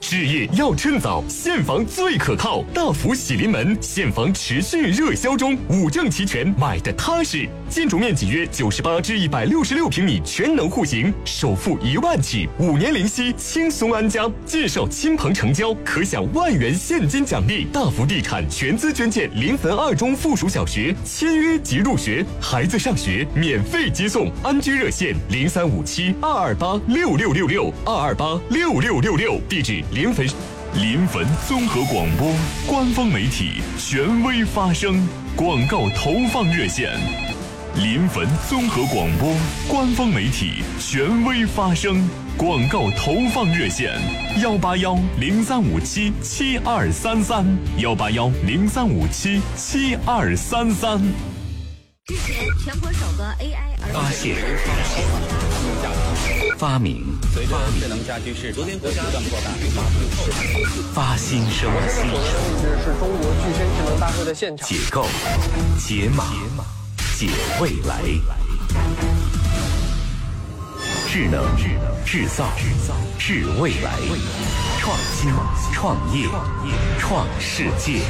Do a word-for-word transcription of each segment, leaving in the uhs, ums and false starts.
置业要趁早，现房最可靠。大福喜临门，现房持续热销中，五证齐全，买的踏实。建筑面积约九十八至一百六十六平米，全能户型，首付一万起，五年零息，轻松安家。介绍亲朋成交，可享万元现金奖励。大福地产全资捐建临汾二中附属小学，签约即入学，孩子上学免费接送。安居热线零三五七二二八六六六六二二八六六六六，地址临汾。 临汾综合广播官方媒体，权威发声。广告投放热线：临汾综合广播官方媒体，权威发声。广告投放热线：幺八幺零三五七七二三三，幺八幺零三五七七二三三。 之前全国首个 A I 儿发现、发明、 随着智能家居市场的不断扩大， 发新生、 这是中国具身智能大会的现场。 解构、解码、解未来。智能、制造、智未来，创新、创业、创世界。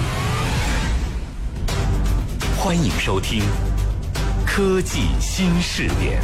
欢迎收听科技新视点。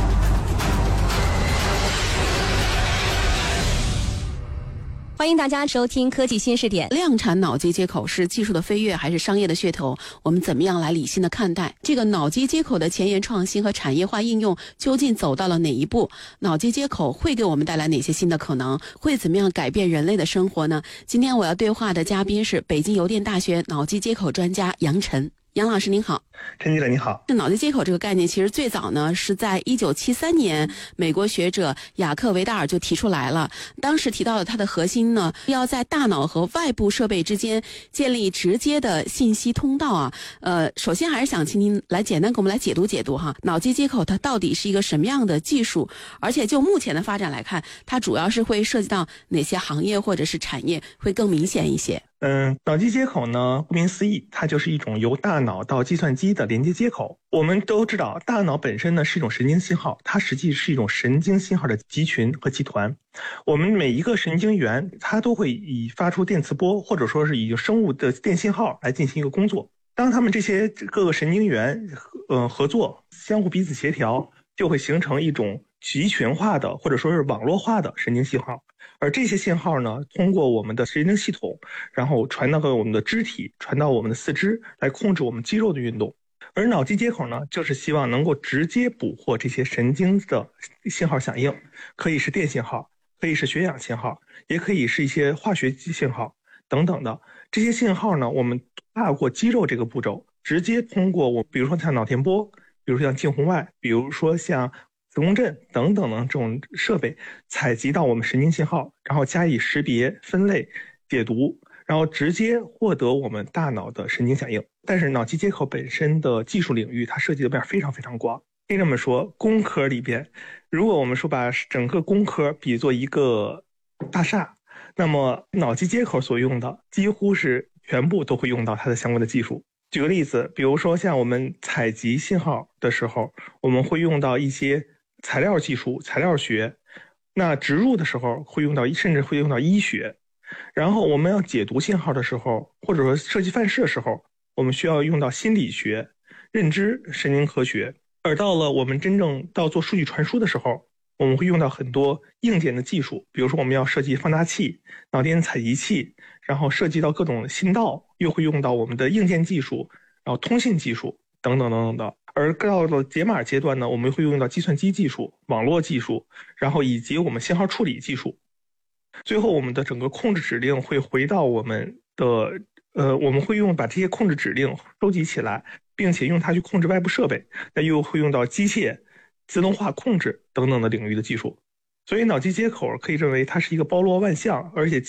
欢迎大家收听科技新视点。 量产脑机接口是技术的飞跃还是商业的噱头？我们怎么样来理性的看待这个脑机接口的前沿创新和产业化应用究竟走到了哪一步？脑机接口会给我们带来哪些新的可能？会怎么样改变人类的生活呢？今天我要对话的嘉宾是北京邮电大学脑机接口专家杨晨。杨老师您好。 陈记者你好。 这脑机接口这个概念其实最早呢是在一九七三年美国学者雅克维达尔就提出来了。当时提到了它的核心呢要在大脑和外部设备之间建立直接的信息通道啊。呃，首先还是想请您来简单给我们来解读解读哈，脑机接口它到底是一个什么样的技术，而且就目前的发展来看，它主要是会涉及到哪些行业或者是产业会更明显一些？ 嗯，脑机接口呢，顾名思义，它就是一种由大脑到计算机的连接接口。我们都知道，大脑本身呢是一种神经信号，它实际是一种神经信号的集群和集团。我们每一个神经元，它都会以发出电磁波，或者说是以生物的电信号来进行一个工作。当它们这些各个神经元呃合作，相互彼此协调，就会形成一种集群化的或者说是网络化的神经信号。而这些信号呢，通过我们的神经系统，然后传到我们的肢体，传到我们的四肢，来控制我们肌肉的运动。而脑机接口呢，就是希望能够直接捕获这些神经的信号响应，可以是电信号，可以是血氧信号，也可以是一些化学信号等等的。这些信号呢，我们跨过肌肉这个步骤，直接通过我，比如说像脑电波，比如说像近红外，比如说像磁共振等等的这种设备采集到我们神经信号，然后加以识别、分类、解读，然后直接获得我们大脑的神经响应。但是脑机接口本身的技术领域，它涉及的面非常非常广。可以这么说，工科里边，如果我们说把整个工科比作一个大厦，那么脑机接口所用的几乎是全部都会用到它的相关的技术。举个例子，比如说像我们采集信号的时候，我们会用到一些材料技术、材料学，那植入的时候会用到，甚至会用到医学。然后我们要解读信号的时候，或者说设计范式的时候，我们需要用到心理学、认知神经科学。而到了我们真正到做数据传输的时候，我们会用到很多硬件的技术，比如说我们要设计放大器、脑电采集器，然后涉及到各种信道，又会用到我们的硬件技术，然后通信技术等等等等的。而到了解码阶段呢，我们会用到计算机技术、网络技术，然后以及我们信号处理技术。最后我们的整个控制指令会回到我们的呃，我们会用把这些控制指令收集起来，并且用它去控制外部设备，那又会用到机械、自动化控制等等的领域的技术。所以脑机接口可以认为它是一个包罗万象，而且